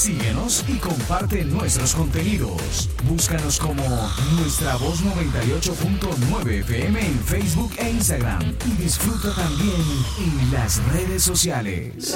Síguenos y comparte nuestros contenidos. Búscanos como Nuestra Voz 98.9 FM en Facebook e Instagram. Y disfruta también en las redes sociales.